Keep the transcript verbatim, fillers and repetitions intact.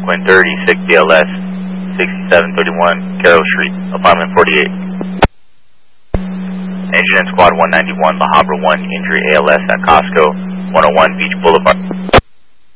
Quinn thirty, six B L S, sixty-seven thirty-one, Carroll Street, apartment forty-eight. Engine and Squad one ninety-one, La Habra one, injury A L S at Costco, one oh one Beach Boulevard.